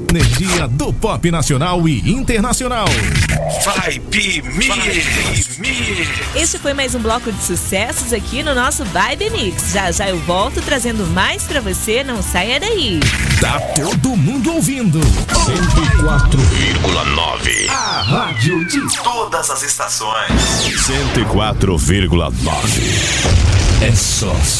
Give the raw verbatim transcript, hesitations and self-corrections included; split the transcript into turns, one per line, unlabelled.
Energia do pop nacional e internacional.
Vibe Mix.
Este foi mais um bloco de sucessos aqui no nosso Vibe Mix. Já já eu volto trazendo mais pra você, não saia daí.
Tá todo mundo ouvindo.
cento e quatro vírgula nove.
A rádio de
Todas as estações.
cento e quatro vírgula nove. É só